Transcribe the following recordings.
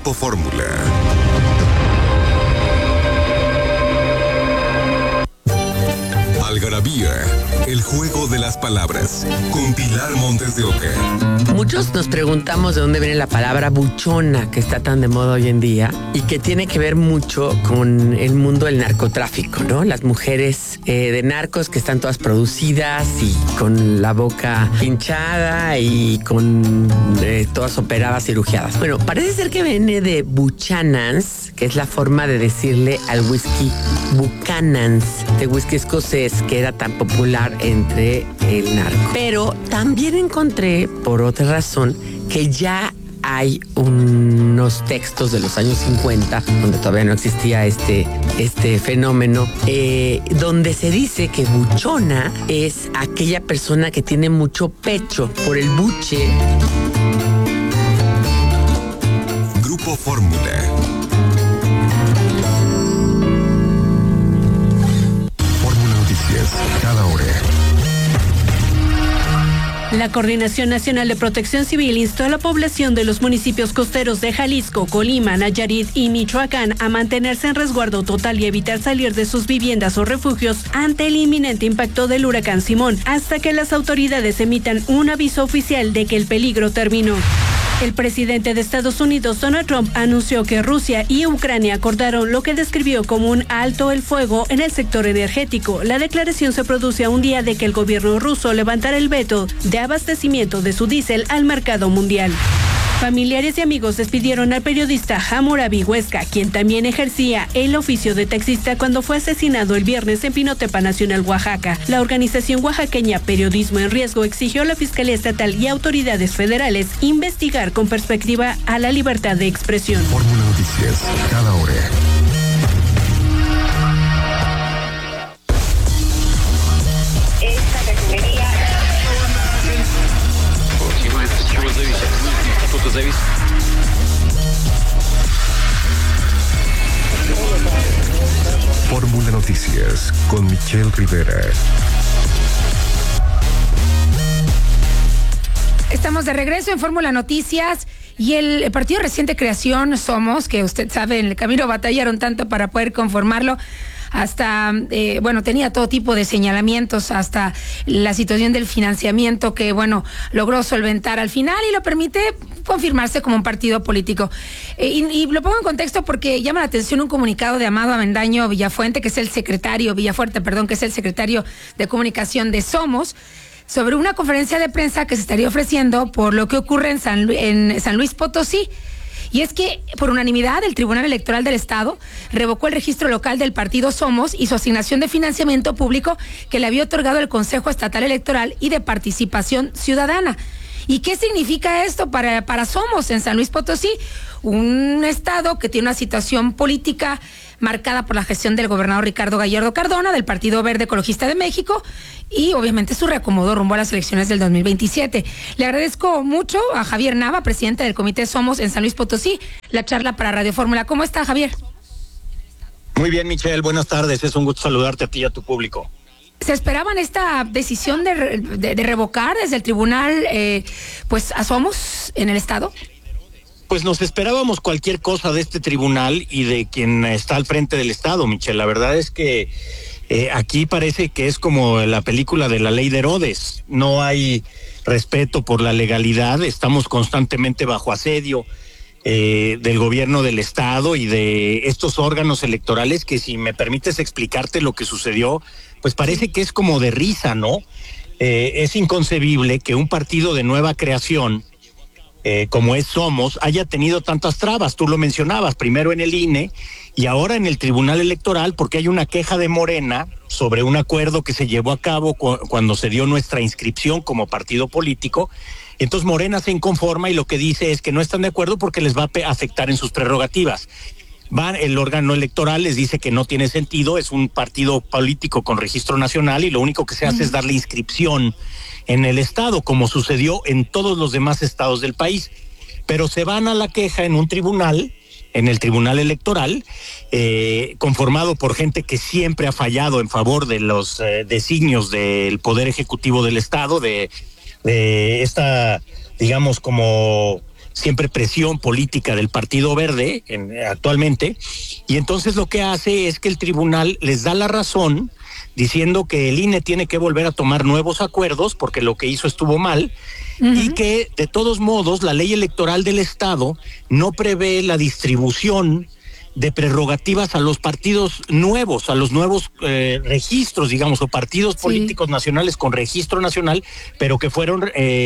Grupo Fórmula. Algarabía, el juego de las palabras, con Pilar Montes de Oca. Muchos nos preguntamos de dónde viene la palabra buchona, que está tan de moda hoy en día, y que tiene que ver mucho con el mundo del narcotráfico, ¿no? Las mujeres de narcos que están todas producidas y con la boca hinchada y con todas operadas, cirugiadas. Bueno, parece ser que viene de Buchanans, que es la forma de decirle al whisky Buchanan's, de whisky escocés, que era tan popular entre el narco. Pero también encontré, por otra razón, que ya hay unos textos de los años 50, donde todavía no existía este fenómeno, donde se dice que buchona es aquella persona que tiene mucho pecho por el buche. Grupo Fórmula. Fórmula Noticias, cada hora. La Coordinación Nacional de Protección Civil instó a la población de los municipios costeros de Jalisco, Colima, Nayarit y Michoacán a mantenerse en resguardo total y evitar salir de sus viviendas o refugios ante el inminente impacto del huracán Simón, hasta que las autoridades emitan un aviso oficial de que el peligro terminó. El presidente de Estados Unidos, Donald Trump, anunció que Rusia y Ucrania acordaron lo que describió como un alto el fuego en el sector energético. La declaración se produce a un día de que el gobierno ruso levantara el veto de abastecimiento de su diésel al mercado mundial. Familiares y amigos despidieron al periodista Hammurabi Huesca, quien también ejercía el oficio de taxista cuando fue asesinado el viernes en Pinotepa Nacional, Oaxaca. La organización oaxaqueña Periodismo en Riesgo exigió a la Fiscalía Estatal y autoridades federales investigar con perspectiva a la libertad de expresión. Fórmula Noticias, cada hora. Fórmula Noticias con Michelle Rivera. Estamos de regreso en Fórmula Noticias y el partido de reciente creación Somos, que usted sabe, en el camino batallaron tanto para poder conformarlo, hasta, tenía todo tipo de señalamientos, hasta la situación del financiamiento que, logró solventar al final y lo permite confirmarse como un partido político. Y lo pongo en contexto porque llama la atención un comunicado de Amado Avendaño Villafuerte, que es el secretario de comunicación de Somos, sobre una conferencia de prensa que se estaría ofreciendo por lo que ocurre en San Luis Potosí. Y es que, por unanimidad, el Tribunal Electoral del Estado revocó el registro local del partido Somos y su asignación de financiamiento público que le había otorgado el Consejo Estatal Electoral y de Participación Ciudadana. ¿Y qué significa esto para Somos en San Luis Potosí? Un estado que tiene una situación política marcada por la gestión del gobernador Ricardo Gallardo Cardona, del Partido Verde Ecologista de México, y obviamente su reacomodo rumbo a las elecciones del 2027. Le agradezco mucho a Javier Nava, presidente del Comité Somos en San Luis Potosí, la charla para Radio Fórmula. ¿Cómo está, Javier? Muy bien, Michelle, buenas tardes. Es un gusto saludarte a ti y a tu público. ¿Se esperaban esta decisión de revocar desde el tribunal a Somos en el estado? Pues nos esperábamos cualquier cosa de este tribunal y de quien está al frente del estado, Michelle. La verdad es que aquí parece que es como la película de La Ley de Herodes. No hay respeto por la legalidad, estamos constantemente bajo asedio del gobierno del estado y de estos órganos electorales que, si me permites explicarte lo que sucedió, pues parece que es como de risa, ¿no? Es inconcebible que un partido de nueva creación, como es Somos, haya tenido tantas trabas. Tú lo mencionabas, primero en el INE y ahora en el Tribunal Electoral, porque hay una queja de Morena sobre un acuerdo que se llevó a cabo cuando se dio nuestra inscripción como partido político. Entonces Morena se inconforma y lo que dice es que no están de acuerdo porque les va a afectar en sus prerrogativas. El órgano electoral les dice que no tiene sentido, es un partido político con registro nacional y lo único que se hace es darle inscripción en el estado, como sucedió en todos los demás estados del país. Pero se van a la queja en un tribunal, en el Tribunal Electoral, conformado por gente que siempre ha fallado en favor de los designios del Poder Ejecutivo del Estado, de esta, digamos, como siempre presión política del Partido Verde actualmente, y entonces lo que hace es que el tribunal les da la razón diciendo que el INE tiene que volver a tomar nuevos acuerdos porque lo que hizo estuvo mal, y que de todos modos la ley electoral del Estado no prevé la distribución de prerrogativas a los partidos nuevos, a los nuevos registros, digamos, o partidos políticos nacionales con registro nacional, pero que fueron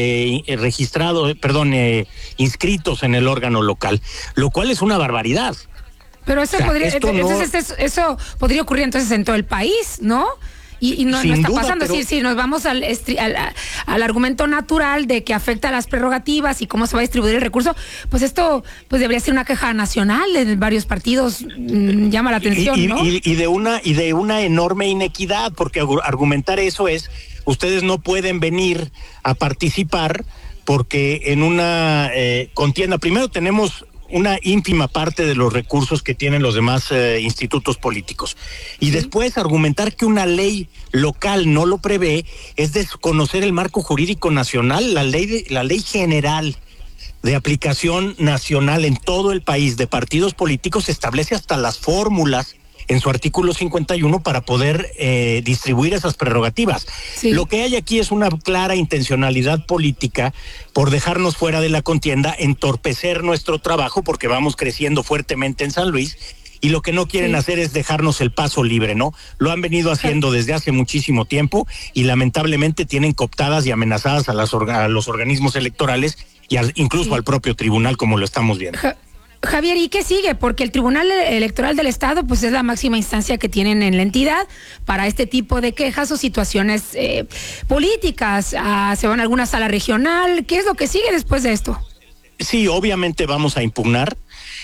inscritos en el órgano local, lo cual es una barbaridad. Pero eso eso podría ocurrir entonces en todo el país, ¿no? Y no está pasando. Si nos vamos al argumento natural de que afecta a las prerrogativas y cómo se va a distribuir el recurso, pues esto pues debería ser una queja nacional de varios partidos. Llama la atención, ¿no? Y de una enorme inequidad, porque argumentar eso es, ustedes no pueden venir a participar porque en una contienda, primero tenemos una ínfima parte de los recursos que tienen los demás institutos políticos. Y después argumentar que una ley local no lo prevé es desconocer el marco jurídico nacional, la ley general de aplicación nacional en todo el país de partidos políticos establece hasta las fórmulas en su artículo 51 para poder distribuir esas prerrogativas. Lo que hay aquí es una clara intencionalidad política por dejarnos fuera de la contienda, entorpecer nuestro trabajo porque vamos creciendo fuertemente en San Luis, y lo que no quieren hacer es dejarnos el paso libre, ¿no? Lo han venido haciendo desde hace muchísimo tiempo y lamentablemente tienen cooptadas y amenazadas a los organismos electorales y incluso al propio tribunal, como lo estamos viendo. Javier, ¿y qué sigue? Porque el Tribunal Electoral del Estado pues es la máxima instancia que tienen en la entidad para este tipo de quejas o situaciones políticas. Se van a alguna sala regional. ¿Qué es lo que sigue después de esto? Sí, obviamente vamos a impugnar.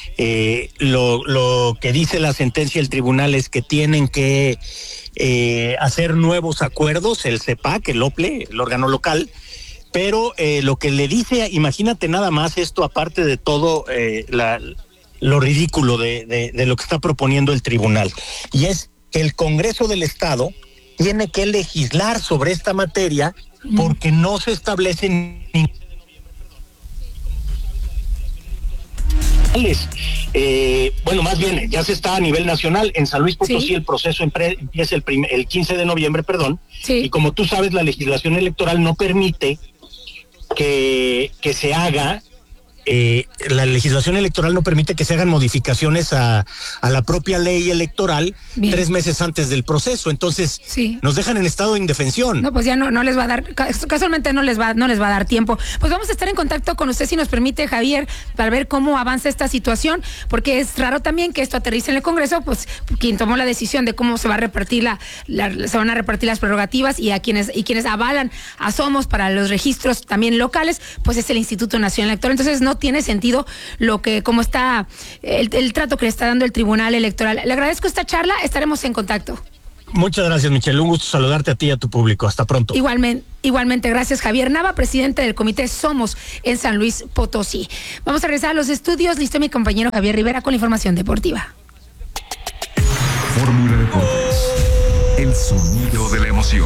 Lo que dice la sentencia del tribunal es que tienen que hacer nuevos acuerdos, el CEPAC, el OPLE, el órgano local. Pero lo que le dice, imagínate nada más esto, aparte de todo lo ridículo de lo que está proponiendo el tribunal, y es que el Congreso del Estado tiene que legislar sobre esta materia porque no se establecen más bien ya se está a nivel nacional. En San Luis Potosí el proceso empieza el 15 de noviembre, y como tú sabes, la legislación electoral no permite que se haga, la legislación electoral no permite que se hagan modificaciones a la propia ley electoral 3 meses antes del proceso. Entonces nos dejan en estado de indefensión. No, pues ya no les va a dar, casualmente no les va a dar tiempo. Pues vamos a estar en contacto con usted, si nos permite, Javier, para ver cómo avanza esta situación, porque es raro también que esto aterrice en el Congreso, pues quien tomó la decisión de cómo se va a repartir se van a repartir las prerrogativas y quienes avalan a Somos para los registros también locales, pues es el Instituto Nacional Electoral. Entonces no tiene sentido cómo está el trato que le está dando el Tribunal Electoral. Le agradezco esta charla, estaremos en contacto. Muchas gracias, Michelle, un gusto saludarte a ti y a tu público. Hasta pronto. Igualmente, gracias. Javier Nava, presidente del Comité Somos en San Luis Potosí. Vamos a regresar a los estudios. Listo mi compañero Javier Rivera con la información deportiva. Fórmula Deportes, el sonido de la emoción.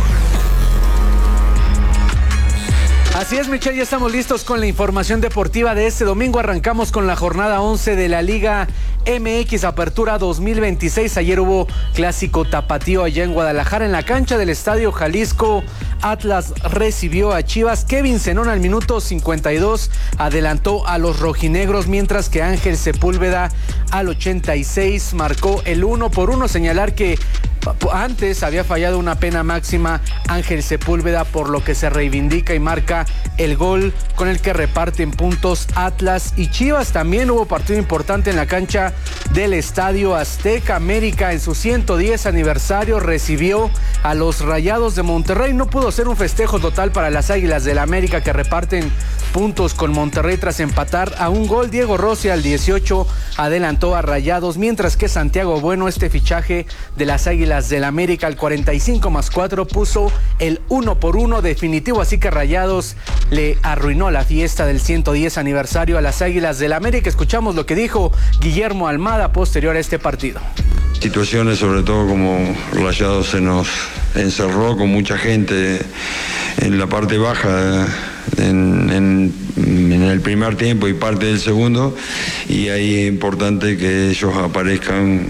Así es, Michelle, ya estamos listos con la información deportiva de este domingo. Arrancamos con la jornada 11 de la Liga MX Apertura 2026. Ayer hubo clásico tapatío allá en Guadalajara. En la cancha del Estadio Jalisco, Atlas recibió a Chivas. Kevin Zenón al minuto 52 adelantó a los rojinegros, mientras que Ángel Sepúlveda al 86 marcó el 1-1. Señalar que antes había fallado una pena máxima Ángel Sepúlveda, por lo que se reivindica y marca el gol con el que reparten puntos Atlas y Chivas. También hubo partido importante en la cancha del Estadio Azteca. América, en su 110 aniversario, recibió a los Rayados de Monterrey. No pudo ser un festejo total para las Águilas del América, que reparten puntos con Monterrey tras empatar a un gol. Diego Rossi al 18 adelantó a Rayados, mientras que Santiago Bueno, este fichaje de las Águilas del América, al 45+4 puso el 1-1 definitivo, así que Rayados le arruinó la fiesta del 110 aniversario a las Águilas del América. Escuchamos lo que dijo Guillermo Almada posterior a este partido. Situaciones, sobre todo como Rayados se nos encerró con mucha gente en la parte baja en el primer tiempo y parte del segundo, y ahí es importante que ellos aparezcan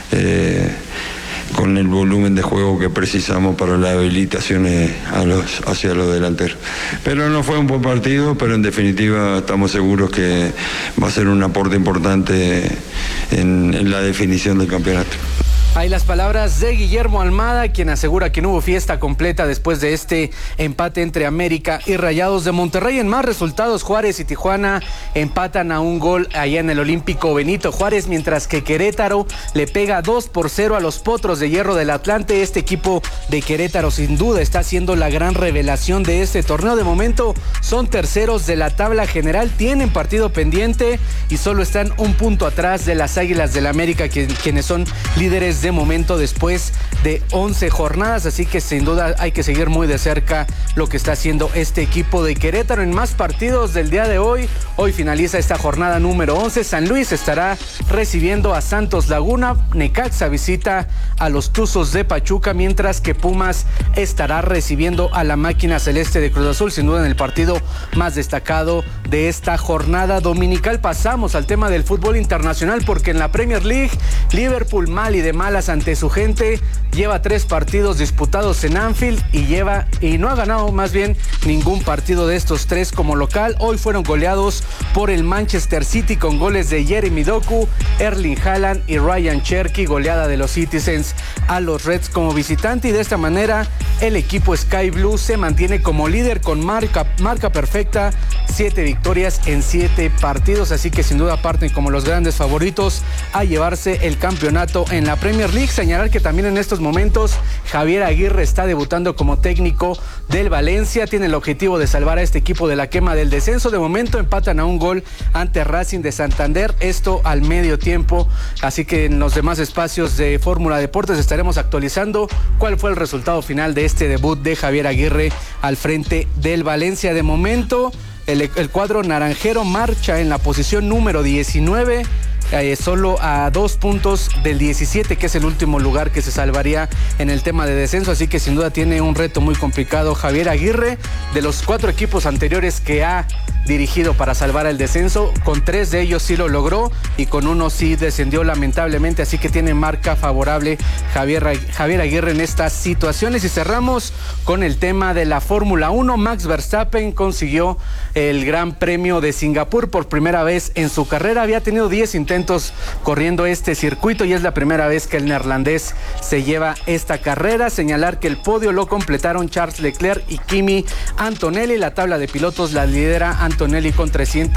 con el volumen de juego que precisamos para las habilitaciones hacia los delanteros. Pero no fue un buen partido, pero en definitiva estamos seguros que va a ser un aporte importante en la definición del campeonato. Hay las palabras de Guillermo Almada, quien asegura que no hubo fiesta completa después de este empate entre América y Rayados de Monterrey. En más resultados, Juárez y Tijuana empatan a un gol allá en el Olímpico Benito Juárez, mientras que Querétaro le pega 2-0 a los Potros de Hierro del Atlante. Este equipo de Querétaro sin duda está siendo la gran revelación de este torneo. De momento son terceros de la tabla general, tienen partido pendiente y solo están un punto atrás de las Águilas del América, quienes son líderes de momento después de 11 jornadas, así que sin duda hay que seguir muy de cerca lo que está haciendo este equipo de Querétaro. En más partidos del día de hoy finaliza esta jornada número 11. San Luis estará recibiendo a Santos Laguna, Necaxa visita a los Tuzos de Pachuca, mientras que Pumas estará recibiendo a la Máquina Celeste de Cruz Azul, sin duda en el partido más destacado de esta jornada dominical. Pasamos al tema del fútbol internacional, porque en la Premier League, Liverpool mal y de malas ante su gente, lleva 3 partidos disputados en Anfield y no ha ganado más bien ningún partido de estos 3 como local. Hoy fueron goleados por el Manchester City con goles de Jeremy Doku, Erling Haaland y Ryan Cherky, goleada de los Citizens a los Reds como visitante, y de esta manera el equipo Sky Blue se mantiene como líder con marca perfecta, 7 victorias en 7 partidos, así que sin duda parten como los grandes favoritos a llevarse el campeonato en la Premier League. Señalar que también en estos momentos Javier Aguirre está debutando como técnico del Valencia, tiene el objetivo de salvar a este equipo de la quema del descenso. De momento empatan a un gol ante Racing de Santander, esto al medio tiempo, así que en los demás espacios de Fórmula Deportes estaremos actualizando cuál fue el resultado final de este debut de Javier Aguirre al frente del Valencia. De momento el cuadro naranjero marcha en la posición número 19, solo a 2 puntos del 17, que es el último lugar que se salvaría en el tema de descenso, así que sin duda tiene un reto muy complicado Javier Aguirre. De los 4 equipos anteriores que ha dirigido para salvar el descenso, con 3 de ellos sí lo logró y con uno sí descendió lamentablemente, así que tiene marca favorable Javier Aguirre en estas situaciones. Y cerramos con el tema de la Fórmula 1. Max Verstappen consiguió el Gran Premio de Singapur por primera vez en su carrera. Había tenido 10 intentos corriendo este circuito y es la primera vez que el neerlandés se lleva esta carrera. Señalar que el podio lo completaron Charles Leclerc y Kimi Antonelli. La tabla de pilotos la lidera Antonelli con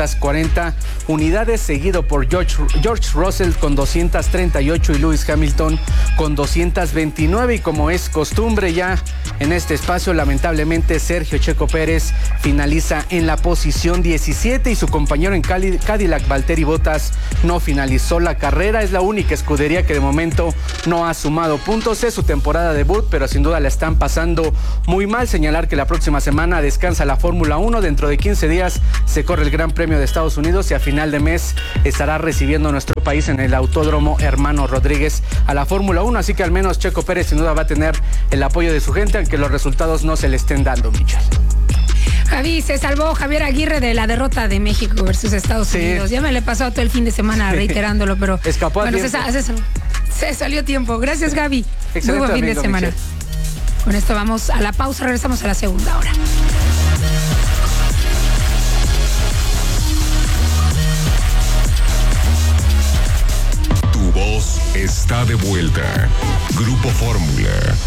340 unidades, seguido por George Russell con 238 y Lewis Hamilton con 229. Y como es costumbre ya en este espacio, lamentablemente Sergio Checo Pérez finaliza en la posición 17 y su compañero en Cadillac, Valtteri Bottas, no finalizó la carrera. Es la única escudería que de momento no ha sumado puntos. Es su temporada debut, pero sin duda la están pasando muy mal. Señalar que la próxima semana descansa la Fórmula 1. Dentro de 15 días se corre el Gran Premio de Estados Unidos y a final de mes estará recibiendo nuestro país en el Autódromo Hermano Rodríguez a la Fórmula 1. Así que al menos Checo Pérez sin duda va a tener el apoyo de su gente, aunque los resultados no se le estén dando, Michelle. Javi, se salvó Javier Aguirre de la derrota de México versus Estados Unidos. Ya me le he pasado todo el fin de semana reiterándolo, pero escapó a tiempo. Se salió tiempo. Gracias, Gaby. Excelente. Muy buen fin de semana. Michelle. Con esto vamos a la pausa, regresamos a la segunda hora. Tu voz está de vuelta. Grupo Fórmula.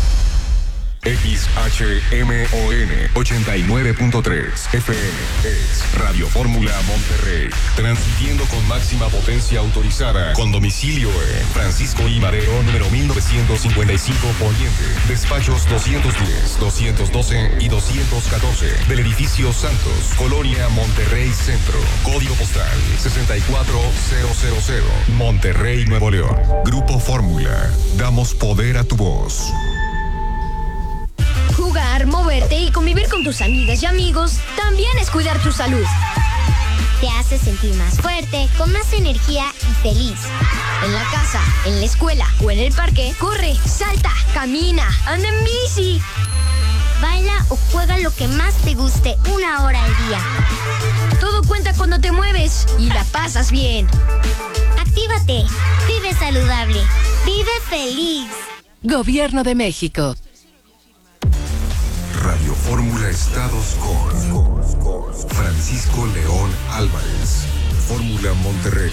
XHMON 89.3 FM es Radio Fórmula Monterrey, transmitiendo con máxima potencia autorizada, con domicilio en Francisco I. Madero, número 1955 Poniente, despachos 210, 212 y 214 del edificio Santos, Colonia Monterrey Centro, código postal 64000, Monterrey, Nuevo León. Grupo Fórmula, damos poder a tu voz. Jugar, moverte y convivir con tus amigas y amigos también es cuidar tu salud. Te hace sentir más fuerte, con más energía y feliz. En la casa, en la escuela o en el parque, corre, salta, camina, anda en bici. Baila o Juega lo que más te guste 1 hora al día. Todo cuenta cuando te mueves y la pasas bien. Actívate. Vive saludable. Vive feliz. Gobierno de México. Radio Fórmula Estados con Francisco León Álvarez. Fórmula Monterrey.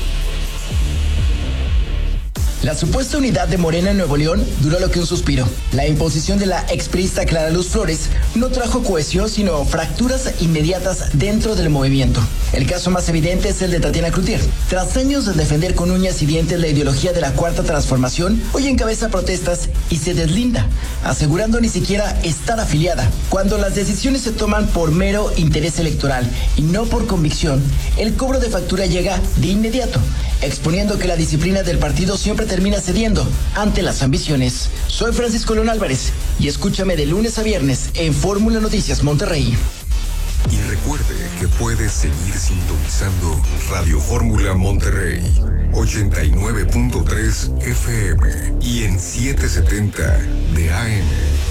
La supuesta unidad de Morena en Nuevo León duró lo que un suspiro. La imposición de la expriista Clara Luz Flores no trajo cohesión, sino fracturas inmediatas dentro del movimiento. El caso más evidente es el de Tatiana Cloutier. Tras años de defender con uñas y dientes la ideología de la Cuarta Transformación, hoy encabeza protestas y se deslinda, asegurando ni siquiera estar afiliada. Cuando las decisiones se toman por mero interés electoral y no por convicción, el cobro de factura llega de inmediato, exponiendo que la disciplina del partido siempre termina cediendo ante las ambiciones. Soy Francisco León Álvarez y escúchame de lunes a viernes en Fórmula Noticias Monterrey. Y recuerde que puedes seguir sintonizando Radio Fórmula Monterrey 89.3 FM y en 770 de AM.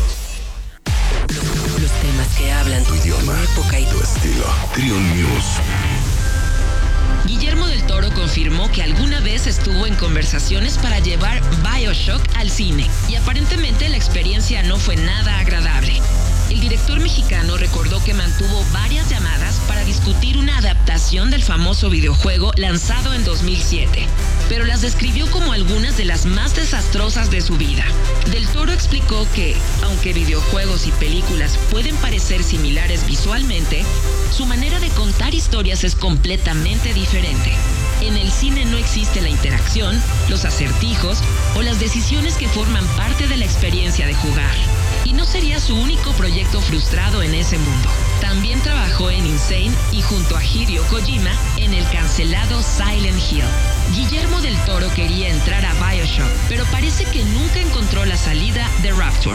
Los temas que hablan tu idioma, tu época y tu estilo. Trion News. Guillermo del Toro confirmó que alguna vez estuvo en conversaciones para llevar BioShock al cine y aparentemente la experiencia no fue nada agradable. El director mexicano recordó que mantuvo varias llamadas para discutir una adaptación del famoso videojuego lanzado en 2007, pero las describió como algunas de las más desastrosas de su vida. Del Toro explicó que, aunque videojuegos y películas pueden parecer similares visualmente, su manera de contar historias es completamente diferente. En el cine no existe la interacción, los acertijos o las decisiones que forman parte de la experiencia de jugar. Y no sería su único proyecto frustrado en ese mundo. También trabajó en Insane y junto a Hideo Kojima en el cancelado Silent Hill. Guillermo del Toro quería entrar a BioShock, pero parece que nunca encontró la salida de Rapture.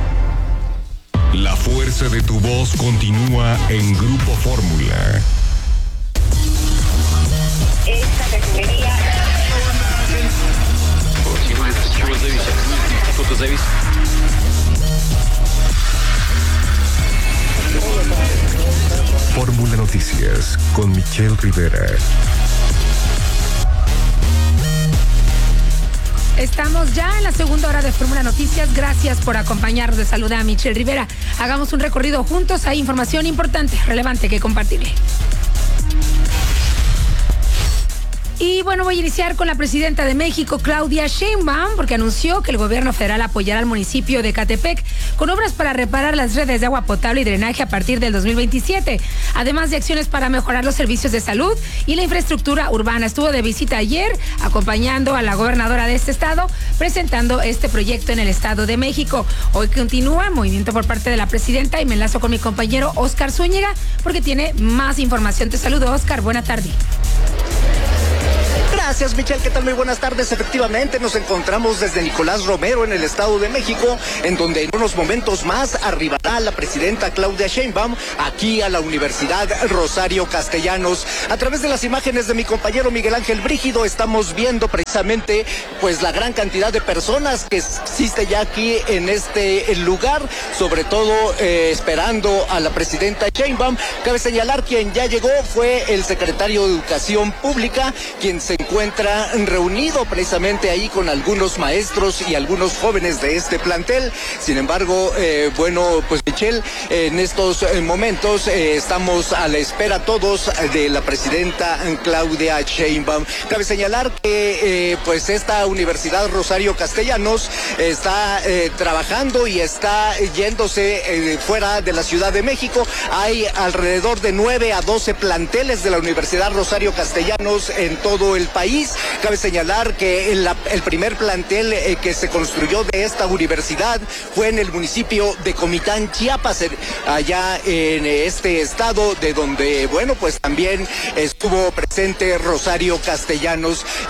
La fuerza de tu voz continúa en Grupo Fórmula. Esta refinería. Fórmula Noticias con Michelle Rivera. Estamos ya en la segunda hora de Fórmula Noticias. Gracias por acompañarnos. De saluda a Michelle Rivera. Hagamos un recorrido juntos. Hay información importante, relevante que compartirle. Y bueno, voy a iniciar con la presidenta de México, Claudia Sheinbaum, porque anunció que el gobierno federal apoyará al municipio de Ecatepec con obras para reparar las redes de agua potable y drenaje a partir del 2027, además de acciones para mejorar los servicios de salud y la infraestructura urbana. Estuvo de visita ayer acompañando a la gobernadora de este estado, presentando este proyecto en el Estado de México. Hoy continúa el movimiento por parte de la presidenta y me enlazo con mi compañero Oscar Zúñiga porque tiene más información. Te saludo, Oscar. Buena tarde. Gracias, Michelle. ¿Qué tal? Muy buenas tardes. Efectivamente, nos encontramos desde Nicolás Romero en el Estado de México, en donde en unos momentos más arribará la presidenta Claudia Sheinbaum aquí a la Universidad Rosario Castellanos. A través de las imágenes de mi compañero Miguel Ángel Brígido, estamos viendo precisamente pues la gran cantidad de personas que existe ya aquí en este lugar, sobre todo esperando a la presidenta Sheinbaum. Cabe señalar, quien ya llegó fue el secretario de Educación Pública, quien se encuentra reunido precisamente ahí con algunos maestros y algunos jóvenes de este plantel. Sin embargo, bueno, pues Michelle, en estos momentos estamos a la espera todos de la presidenta Claudia Sheinbaum. Cabe señalar que pues esta Universidad Rosario Castellanos está trabajando y está yéndose fuera de la Ciudad de México. Hay alrededor de 9 a 12 planteles de la Universidad Rosario Castellanos en todo el país. Cabe señalar que el primer plantel que se construyó de esta universidad fue en el municipio de Comitán, Chiapas, allá en este estado, de donde, bueno, pues también estuvo presente Rosario Castellanos. Cabe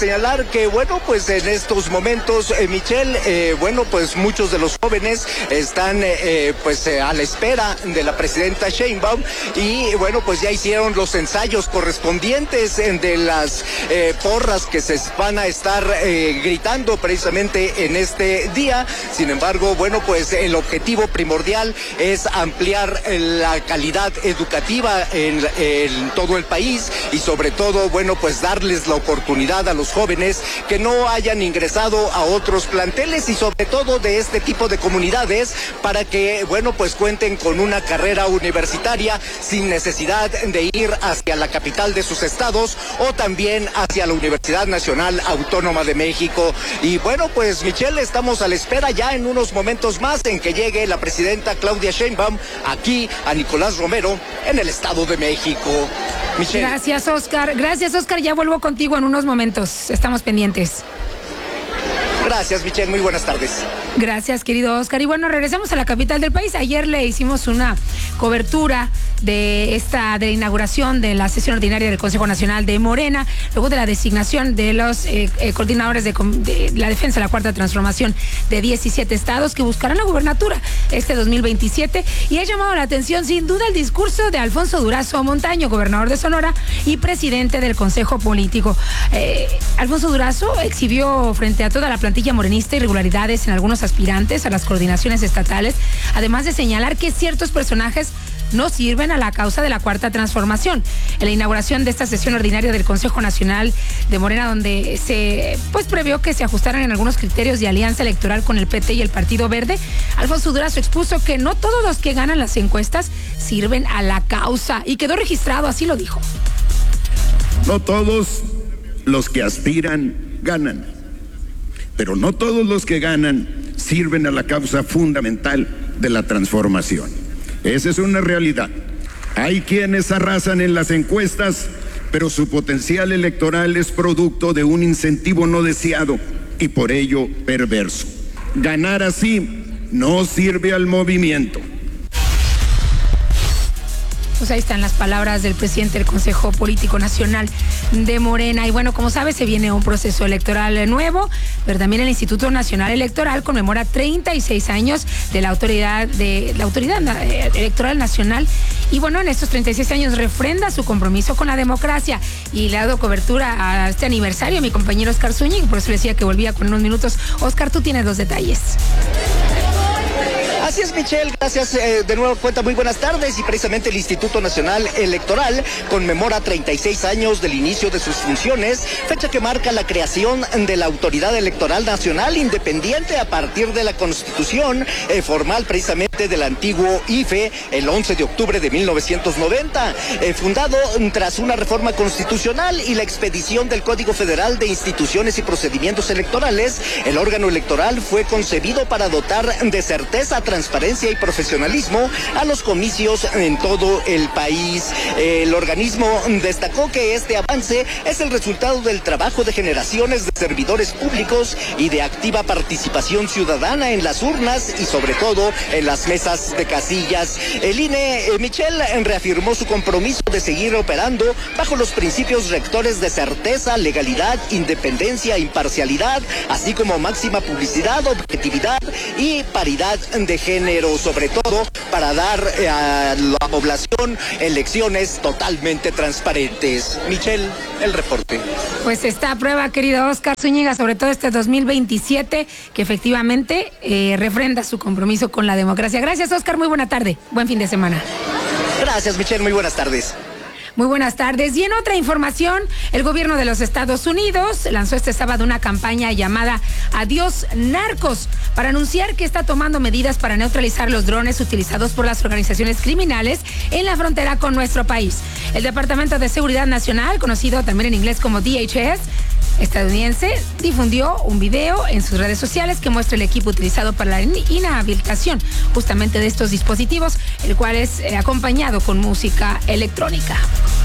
señalar que, bueno, pues en estos momentos, Michelle, bueno, pues muchos de los jóvenes están, a la espera de la presidenta Sheinbaum y, bueno, pues ya hicieron los ensayos correspondientes de las porras que se van a estar gritando precisamente en este día. Sin embargo, bueno, pues el objetivo primordial es ampliar la calidad educativa en todo el país y sobre todo, bueno, pues darles la oportunidad a los jóvenes que no hayan ingresado a otros planteles y sobre todo de este tipo de comunidades para que, bueno, pues cuenten con una carrera universitaria sin necesidad de ir hacia la capital de sus estados o también hacia la Universidad Nacional Autónoma de México. Y bueno, pues Michelle, estamos a la espera ya en unos momentos más en que llegue la presidenta Claudia Sheinbaum aquí a Nicolás Romero en el Estado de México. Michelle. Gracias, Oscar. Gracias, Oscar. Ya vuelvo contigo en unos momentos. Estamos pendientes. Gracias, Michelle. Muy buenas tardes. Gracias, querido Oscar. Y bueno, regresamos a la capital del país. Ayer le hicimos una cobertura de la inauguración de la sesión ordinaria del Consejo Nacional de Morena, luego de la designación de los coordinadores de la defensa de la Cuarta Transformación de 17 estados que buscarán la gubernatura este 2027. Y ha llamado la atención, sin duda, el discurso de Alfonso Durazo Montaño, gobernador de Sonora y presidente del Consejo Político. Alfonso Durazo exhibió frente a toda la plantilla morenista irregularidades en algunos aspirantes a las coordinaciones estatales, además de señalar que ciertos personajes no sirven a la causa de la Cuarta Transformación. En la inauguración de esta sesión ordinaria del Consejo Nacional de Morena, donde se previó que se ajustaran en algunos criterios de alianza electoral con el PT y el Partido Verde, Alfonso Durazo expuso que no todos los que ganan las encuestas sirven a la causa y quedó registrado, así lo dijo. No todos los que aspiran ganan, pero no todos los que ganan sirven a la causa fundamental de la transformación. Esa es una realidad. Hay quienes arrasan en las encuestas, pero su potencial electoral es producto de un incentivo no deseado y por ello perverso. Ganar así no sirve al movimiento. Pues ahí están las palabras del presidente del Consejo Político Nacional de Morena. Y bueno, como sabes, se viene un proceso electoral nuevo, pero también el Instituto Nacional Electoral conmemora 36 años de la autoridad electoral nacional. Y bueno, en estos 36 años refrenda su compromiso con la democracia y le ha dado cobertura a este aniversario a mi compañero Oscar Zúñiga, por eso le decía que volvía con unos minutos. Oscar, tú tienes los detalles. Así es, Michelle, gracias de nuevo cuenta, muy buenas tardes. Y precisamente el Instituto Nacional Electoral conmemora 36 años del inicio de sus funciones, fecha que marca la creación de la Autoridad Electoral Nacional independiente a partir de la Constitución formal precisamente del antiguo IFE el 11 de octubre de 1990, fundado tras una reforma constitucional y la expedición del Código Federal de Instituciones y Procedimientos Electorales. El órgano electoral fue concebido para dotar de certeza, transparencia y profesionalismo a los comicios en todo el país. El organismo destacó que este avance es el resultado del trabajo de generaciones de servidores públicos y de activa participación ciudadana en las urnas y sobre todo en las mesas de casillas. El INE, Michelle, reafirmó su compromiso de seguir operando bajo los principios rectores de certeza, legalidad, independencia, imparcialidad, así como máxima publicidad, objetividad y paridad de género, sobre todo para dar a la población elecciones totalmente transparentes. Michelle, el reporte. Pues está a prueba, querido Oscar Zúñiga, sobre todo este 2027, que efectivamente refrenda su compromiso con la democracia. Gracias, Oscar, muy buena tarde, buen fin de semana. Gracias, Michelle, muy buenas tardes. Muy buenas tardes. Y en otra información, el gobierno de los Estados Unidos lanzó este sábado una campaña llamada Adiós Narcos para anunciar que está tomando medidas para neutralizar los drones utilizados por las organizaciones criminales en la frontera con nuestro país. El Departamento de Seguridad Nacional, conocido también en inglés como DHS, estadounidense, difundió un video en sus redes sociales que muestra el equipo utilizado para la inhabilitación justamente de estos dispositivos, el cual es acompañado con música electrónica.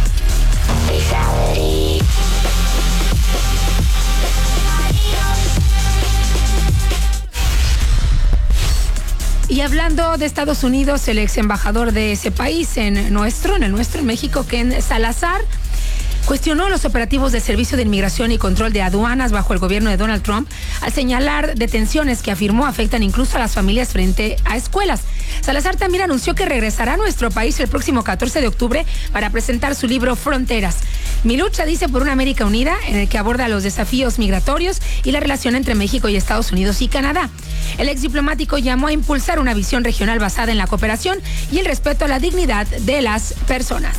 Y hablando de Estados Unidos, el ex embajador de ese país en México, Ken Salazar, cuestionó los operativos del Servicio de Inmigración y Control de Aduanas bajo el gobierno de Donald Trump al señalar detenciones que afirmó afectan incluso a las familias frente a escuelas. Salazar también anunció que regresará a nuestro país el próximo 14 de octubre para presentar su libro Fronteras. Mi lucha, dice, por una América unida, en el que aborda los desafíos migratorios y la relación entre México y Estados Unidos y Canadá. El exdiplomático llamó a impulsar una visión regional basada en la cooperación y el respeto a la dignidad de las personas.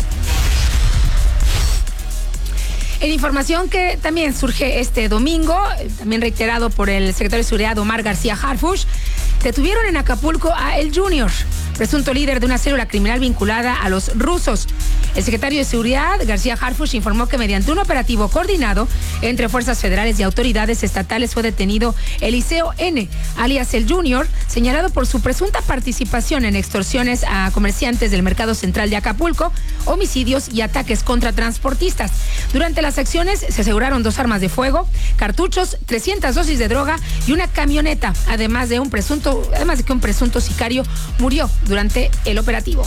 En información que también surge este domingo, también reiterado por el secretario de Seguridad Omar García Harfuch, detuvieron en Acapulco a El Junior, presunto líder de una célula criminal vinculada a los rusos. El secretario de Seguridad, García Harfuch, informó que mediante un operativo coordinado entre fuerzas federales y autoridades estatales fue detenido Eliseo N., alias El Junior, señalado por su presunta participación en extorsiones a comerciantes del mercado central de Acapulco, homicidios y ataques contra transportistas. Durante las acciones se aseguraron 2 armas de fuego, cartuchos, 300 dosis de droga y una camioneta, además de que un presunto sicario murió durante el operativo.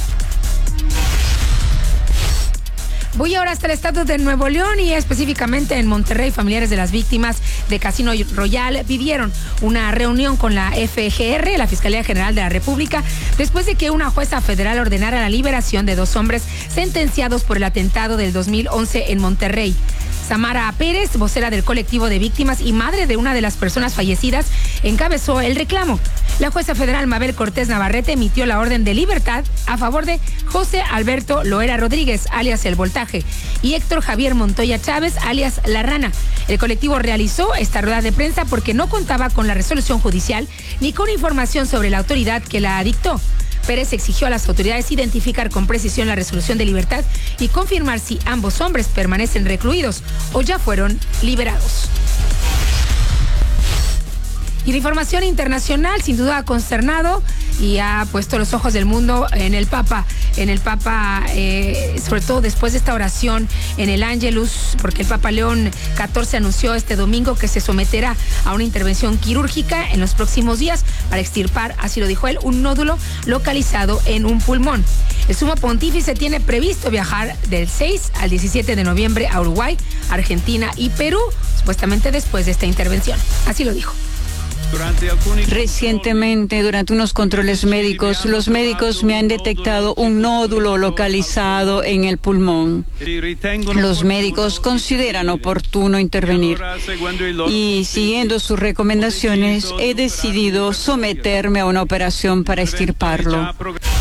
Voy ahora hasta el estado de Nuevo León y específicamente en Monterrey. Familiares de las víctimas de Casino Royale pidieron una reunión con la FGR, la Fiscalía General de la República, después de que una jueza federal ordenara la liberación de 2 hombres sentenciados por el atentado del 2011 en Monterrey. Samara Pérez, vocera del colectivo de víctimas y madre de una de las personas fallecidas, encabezó el reclamo. La jueza federal Mabel Cortés Navarrete emitió la orden de libertad a favor de José Alberto Loera Rodríguez, alias El Voltaje, y Héctor Javier Montoya Chávez, alias La Rana. El colectivo realizó esta rueda de prensa porque no contaba con la resolución judicial ni con información sobre la autoridad que la dictó. Pérez exigió a las autoridades identificar con precisión la resolución de libertad y confirmar si ambos hombres permanecen recluidos o ya fueron liberados. Y la información internacional sin duda ha consternado y ha puesto los ojos del mundo en el Papa, sobre todo después de esta oración en el Ángelus, porque el Papa León XIV anunció este domingo que se someterá a una intervención quirúrgica en los próximos días para extirpar, así lo dijo él, un nódulo localizado en un pulmón. El sumo pontífice tiene previsto viajar del 6 al 17 de noviembre a Uruguay, Argentina y Perú, supuestamente después de esta intervención. Así lo dijo. Recientemente, durante unos controles médicos, los médicos me han detectado un nódulo localizado en el pulmón. Los médicos consideran oportuno intervenir y, siguiendo sus recomendaciones, he decidido someterme a una operación para extirparlo.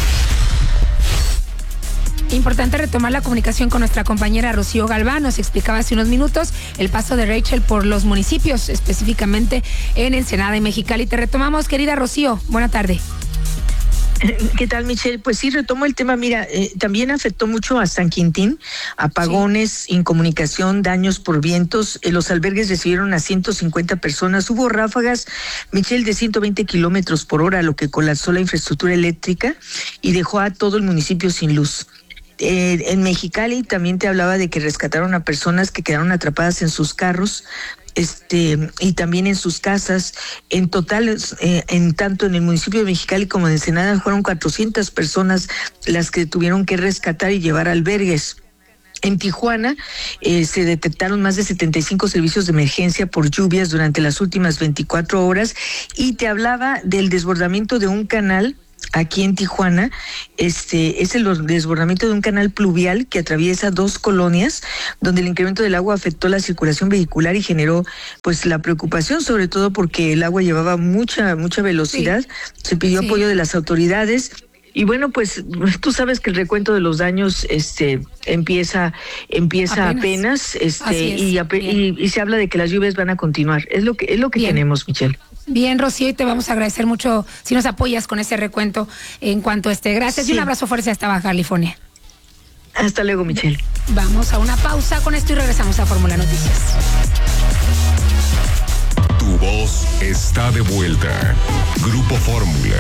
Importante retomar la comunicación con nuestra compañera Rocío Galván. Nos explicaba hace unos minutos el paso de Rachel por los municipios, específicamente en Ensenada y Mexicali. Te retomamos, querida Rocío. Buena tarde. ¿Qué tal, Michelle? Pues sí, retomo el tema. Mira, también afectó mucho a San Quintín, apagones, incomunicación, daños por vientos. Los albergues recibieron a 150 personas. Hubo ráfagas, Michelle, de 120 kilómetros por hora, lo que colapsó la infraestructura eléctrica y dejó a todo el municipio sin luz. En Mexicali también te hablaba de que rescataron a personas que quedaron atrapadas en sus carros, y también en sus casas. En total, tanto en el municipio de Mexicali como en Ensenada, fueron 400 personas las que tuvieron que rescatar y llevar a albergues. En Tijuana se detectaron más de 75 servicios de emergencia por lluvias durante las últimas 24 horas, y te hablaba del desbordamiento de un canal. Aquí en Tijuana, es el desbordamiento de un canal pluvial que atraviesa 2 colonias, donde el incremento del agua afectó la circulación vehicular y generó pues la preocupación, sobre todo porque el agua llevaba mucha velocidad. Sí. Se pidió apoyo de las autoridades. Y bueno, pues tú sabes que el recuento de los daños empieza apenas y se habla de que las lluvias van a continuar. Es lo que tenemos, Michelle. Bien, Rocío, y te vamos a agradecer mucho si nos apoyas con ese recuento en cuanto esté. Gracias, sí. Y un abrazo fuerte hasta Baja California. Hasta luego, Michelle. Vamos a una pausa con esto y regresamos a Fórmula Noticias. Tu voz está de vuelta. Grupo Fórmula.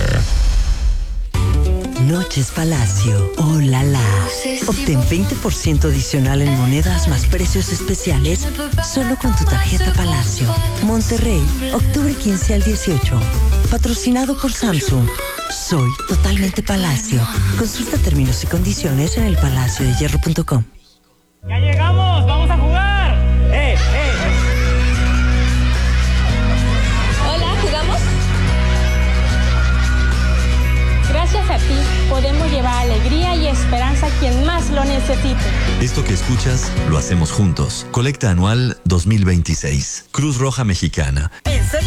Noches Palacio. ¡Oh, la la! Obtén 20% adicional en monedas más precios especiales solo con tu tarjeta Palacio. Monterrey, octubre 15 al 18. Patrocinado por Samsung. Soy totalmente Palacio. Consulta términos y condiciones en elpalaciodehierro.com. ¡Ya llegamos! a ti, podemos llevar alegría y esperanza a quien más lo necesite. Esto que escuchas, lo hacemos juntos. Colecta anual 2026. Cruz Roja Mexicana.